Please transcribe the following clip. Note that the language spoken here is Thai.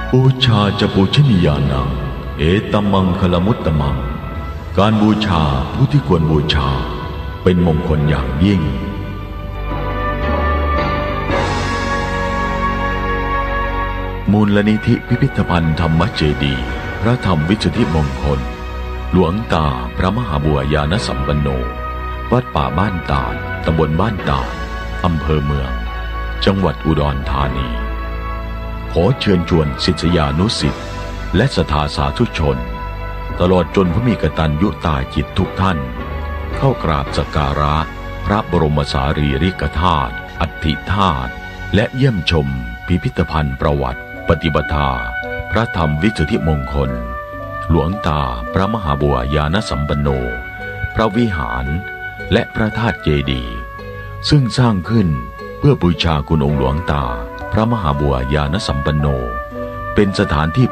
บูชาจะปูชนียานังเอตัมมังคลมุตตมังการบูชาผู้ที่ควรบูชาเป็นมงคลอย่างยิ่งมูลนิธิพิพิธภัณฑ์ธรรมเจดีย์พระธรรมวิสุทธิมงคลหลวงตาพระมหาบัวยานสัมปันโนวัดป่าบ้านตาดตำบลบ้านตาดอำเภอเมืองจังหวัดอุดรธานีขอเชิญชวนศิษยานุศิษย์และศรัทธาสาธุชนตลอดจนผู้มีกตัญญูตาจิตทุกท่านเข้ากราบสักการะพระบรมสารีริกธาตุอัฐิธาตุและเยี่ยมชมพิพิธภัณฑ์ประวัติปฏิปทาพระธรรมวิสุทธิมงคลหลวงตาพระมหาบัวยานสัมปันโนพระวิหารและพระธาตุเจดีย์ซึ่งสร้างขึ้นเพื่อบูชาคุณองค์หลวงตาพระมหาบัวยานสัมปันโนเป็นสถานที่